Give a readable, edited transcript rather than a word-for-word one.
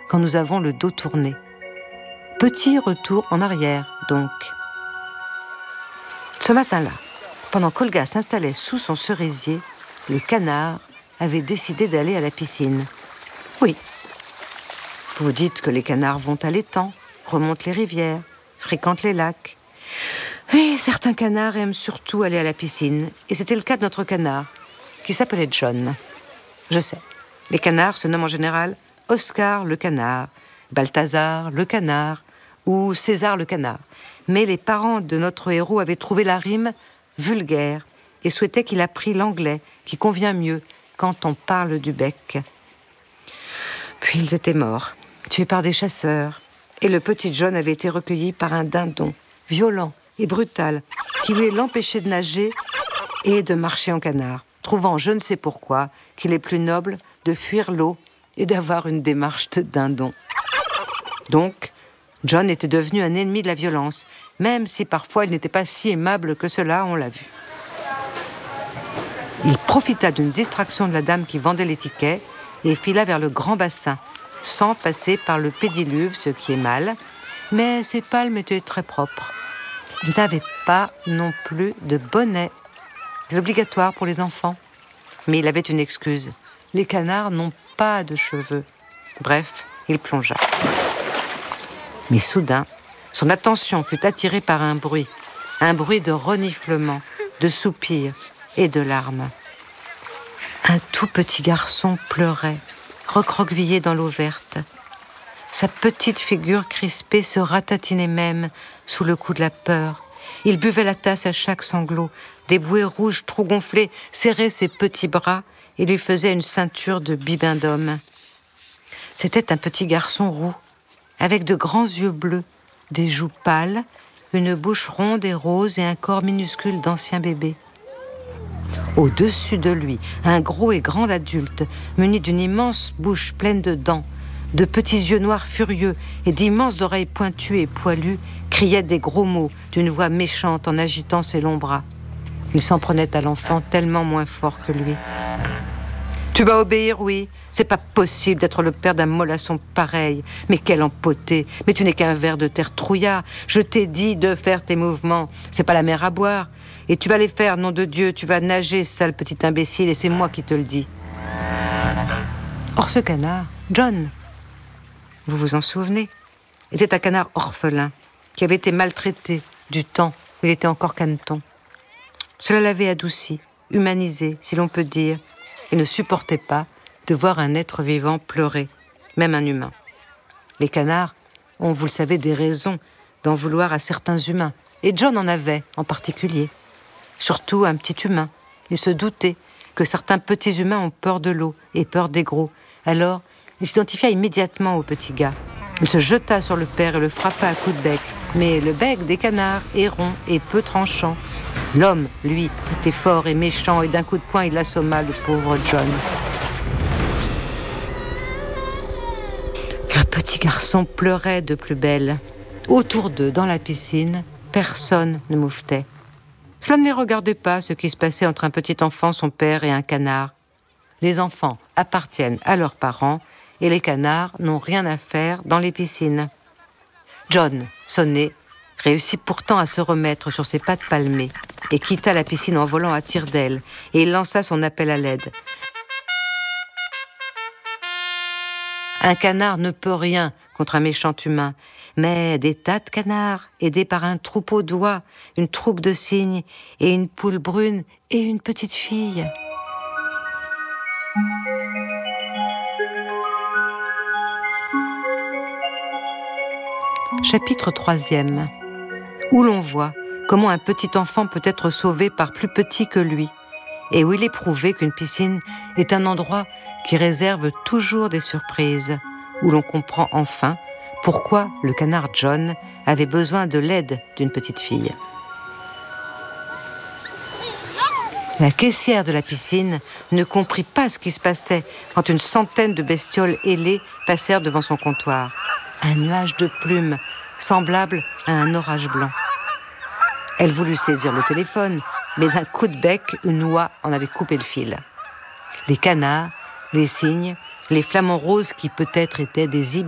quand nous avons le dos tourné. Petit retour en arrière, donc. Ce matin-là, pendant qu'Olga s'installait sous son cerisier, le canard avait décidé d'aller à la piscine. Oui. Vous vous dites que les canards vont à l'étang, remontent les rivières, fréquentent les lacs. Oui, certains canards aiment surtout aller à la piscine, et c'était le cas de notre canard, qui s'appelait John. Je sais, les canards se nomment en général Oscar le canard, Balthazar le canard ou César le canard. Mais les parents de notre héros avaient trouvé la rime vulgaire et souhaitaient qu'il apprît l'anglais, qui convient mieux quand on parle du bec. Puis ils étaient morts, tués par des chasseurs, et le petit John avait été recueilli par un dindon, violent et brutal, qui voulait l'empêcher de nager et de marcher en canard, trouvant, je ne sais pourquoi, qu'il est plus noble de fuir l'eau et d'avoir une démarche de dindon. Donc, John était devenu un ennemi de la violence, même si parfois il n'était pas si aimable que cela, on l'a vu. Il profita d'une distraction de la dame qui vendait les tickets et fila vers le grand bassin, sans passer par le pédiluve, ce qui est mal, mais ses palmes étaient très propres. Il n'avait pas non plus de bonnet. C'est obligatoire pour les enfants. Mais il avait une excuse. Les canards n'ont pas de cheveux. Bref, il plongea. Mais soudain, son attention fut attirée par un bruit de reniflement, de soupirs et de larmes. Un tout petit garçon pleurait, recroquevillé dans l'eau verte. Sa petite figure crispée se ratatinait même sous le coup de la peur. Il buvait la tasse à chaque sanglot. Des bouées rouges trop gonflées serraient ses petits bras et lui faisaient une ceinture de bibendum. C'était un petit garçon roux, avec de grands yeux bleus, des joues pâles, une bouche ronde et rose et un corps minuscule d'ancien bébé. Au-dessus de lui, un gros et grand adulte, muni d'une immense bouche pleine de dents, de petits yeux noirs furieux et d'immenses oreilles pointues et poilues, criait des gros mots d'une voix méchante en agitant ses longs bras. Il s'en prenait à l'enfant tellement moins fort que lui. « Tu vas obéir, oui. C'est pas possible d'être le père d'un mollasson pareil. Mais quel empoté. Mais tu n'es qu'un ver de terre trouillard. Je t'ai dit de faire tes mouvements. C'est pas la mer à boire. Et tu vas les faire, nom de Dieu. Tu vas nager, sale petit imbécile, et c'est moi qui te le dis. » Or ce canard, John, vous vous en souvenez, était un canard orphelin qui avait été maltraité du temps où il était encore caneton. Cela l'avait adouci, humanisé, si l'on peut dire, et ne supportait pas de voir un être vivant pleurer, même un humain. Les canards ont, vous le savez, des raisons d'en vouloir à certains humains, et John en avait en particulier. Surtout un petit humain. Il se doutait que certains petits humains ont peur de l'eau et peur des gros. Alors, il s'identifia immédiatement au petit gars. Il se jeta sur le père et le frappa à coups de bec. Mais le bec des canards est rond et peu tranchant. L'homme, lui, était fort et méchant et d'un coup de poing, il assomma le pauvre John. Le petit garçon pleurait de plus belle. Autour d'eux, dans la piscine, personne ne mouffetait. Cela ne les regardait pas, ce qui se passait entre un petit enfant, son père et un canard. Les enfants appartiennent à leurs parents et les canards n'ont rien à faire dans les piscines. John, sonné, réussit pourtant à se remettre sur ses pattes palmées et quitta la piscine en volant à tire-d'aile, et il lança son appel à l'aide. Un canard ne peut rien contre un méchant humain, mais des tas de canards, aidés par un troupeau d'oies, une troupe de cygnes et une poule brune et une petite fille. Chapitre 3e, où l'on voit comment un petit enfant peut être sauvé par plus petit que lui, et où il est prouvé qu'une piscine est un endroit qui réserve toujours des surprises, où l'on comprend enfin pourquoi le canard John avait besoin de l'aide d'une petite fille. La caissière de la piscine ne comprit pas ce qui se passait quand une centaine de bestioles ailées passèrent devant son comptoir. Un nuage de plumes, semblable à un orage blanc. Elle voulut saisir le téléphone, mais d'un coup de bec, une oie en avait coupé le fil. Les canards, les cygnes, les flamants roses qui peut-être étaient des